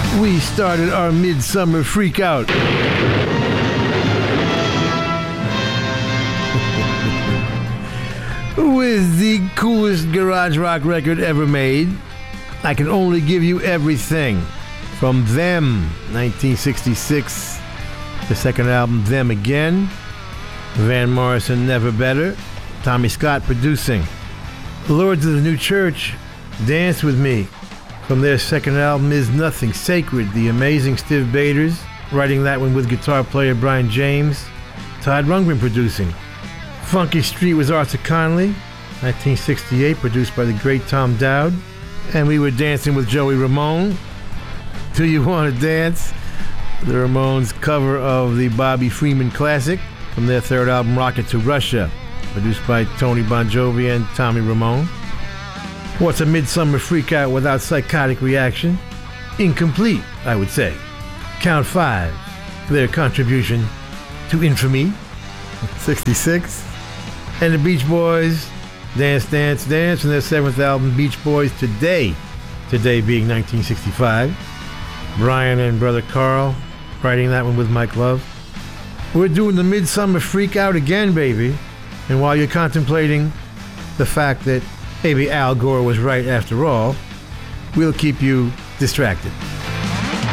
we started our midsummer freak out. With the coolest garage rock record ever made, I Can Only Give You Everything. From Them, 1966. The second album, Them Again. Van Morrison, Never Better. Tommy Scott producing. Lords of the New Church, Dance With Me. From their second album, Is Nothing Sacred. The amazing Stiv Bators, writing that one with guitar player Brian James. Todd Rundgren producing. Funky Street was Arthur Conley, 1968, produced by the great Tom Dowd. And we were dancing with Joey Ramone. Do You Want to Dance? The Ramones' cover of the Bobby Freeman classic from their third album, Rocket to Russia, produced by Tony Bon Jovi and Tommy Ramone. What's a midsummer freakout without Psychotic Reaction? Incomplete, I would say. Count 5, their contribution to infamy, 66. And the Beach Boys, Dance, Dance, Dance, from their seventh album, Beach Boys Today. Today being 1965. Brian and brother Carl writing that one with Mike Love. We're doing the midsummer freak out again, baby. And while you're contemplating the fact that maybe Al Gore was right after all, we'll keep you distracted.